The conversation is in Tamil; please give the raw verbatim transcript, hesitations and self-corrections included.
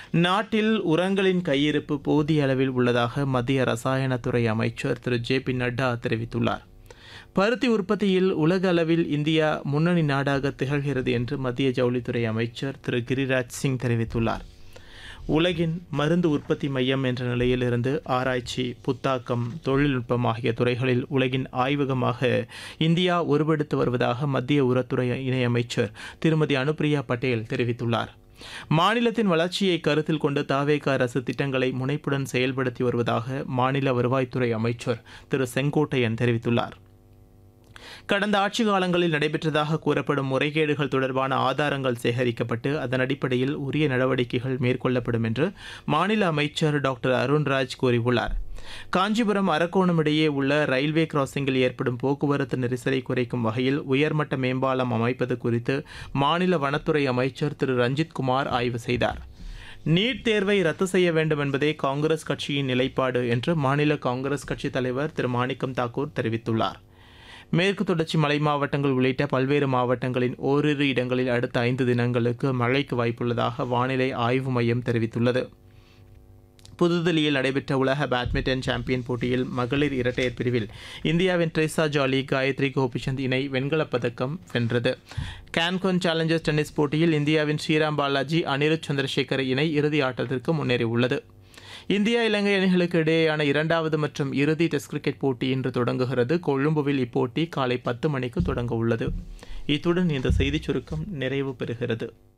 நாட்டில் உரங்களின் கையிருப்பு போதிய அளவில் உள்ளதாக மத்திய ரசாயனத்துறை அமைச்சர் திரு ஜே பி நட்டா தெரிவித்துள்ளார். பருத்தி உற்பத்தியில் உலக அளவில் இந்தியா முன்னணி நாடாக திகழ்கிறது என்று மத்திய ஜவுளித்துறை அமைச்சர் திரு கிரிராஜ் சிங் தெரிவித்துள்ளார். உலகின் மருந்து உற்பத்தி மையம் என்ற நிலையிலிருந்து ஆராய்ச்சி, புத்தாக்கம், தொழில்நுட்பம் ஆகிய துறைகளில் உலகின் ஆய்வகமாக இந்தியா உருவெடுத்து வருவதாக மத்திய உரத்துறை இணையமைச்சர் திருமதி அனுப்பிரியா பட்டேல் தெரிவித்துள்ளார். மாநிலத்தின் வளர்ச்சியை கருத்தில் கொண்டு தாவேக அரசு திட்டங்களை முனைப்புடன் செயல்படுத்தி வருவதாக மாநில வருவாய்த்துறை அமைச்சர் திரு செங்கோட்டையன் தெரிவித்துள்ளார். கடந்த ஆட்சி காலங்களில் நடைபெற்றதாக கூறப்படும் முறைகேடுகள் தொடர்பான ஆதாரங்கள் சேகரிக்கப்பட்டு அதன் அடிப்படையில் உரிய நடவடிக்கைகள் மேற்கொள்ளப்படும் என்று மாநில அமைச்சர் டாக்டர் அருண்ராஜ் கூறியுள்ளார். காஞ்சிபுரம் அரக்கோணம் இடையே உள்ள ரயில்வே கிராசிங்கில் ஏற்படும் போக்குவரத்து நெரிசலை குறைக்கும் வகையில் உயர்மட்ட மேம்பாலம் அமைப்பது குறித்து மாநில வனத்துறை அமைச்சர் திரு ரஞ்சித்குமார் ஆய்வு செய்தார். நீட் தேர்வை ரத்து செய்ய வேண்டும் என்பதே காங்கிரஸ் கட்சியின் நிலைப்பாடு என்று மாநில காங்கிரஸ் கட்சித் தலைவர் திரு மாணிக்கம் தாக்கூர் தெரிவித்துள்ளார். மேற்கு தொடர்ச்சி மலை மாவட்டங்கள் உள்ளிட்ட பல்வேறு மாவட்டங்களின் ஓரிரு இடங்களில் அடுத்த ஐந்து தினங்களுக்கு மழைக்கு வாய்ப்புள்ளதாக வானிலை ஆய்வு மையம் தெரிவித்துள்ளது. புதுதில்லியில் நடைபெற்ற உலக பேட்மிண்டன் சாம்பியன் போட்டியில் மகளிர் இரட்டையர் பிரிவில் இந்தியாவின் ட்ரேசா ஜாலி, காயத்ரி கோபிச்சந்த் இணை வெண்கலப் பதக்கம் வென்றது. கான்கோன் சேலஞ்சர்ஸ் டென்னிஸ் போட்டியில் இந்தியாவின் ஸ்ரீராம் பாலாஜி, அனிருத் சந்திரசேகர் இணை இறுதி ஆட்டத்திற்கு முன்னேறியுள்ளது. இந்தியா இலங்கை அணிகளுக்கு இடையேயான இரண்டாவது மற்றும் இறுதி டெஸ்ட் கிரிக்கெட் போட்டி இன்று தொடங்குகிறது. கொழும்புவில் இப்போட்டி காலை பத்து மணிக்கு தொடங்க உள்ளது. இத்துடன் இந்த செய்திச் சுருக்கம் நிறைவு பெறுகிறது.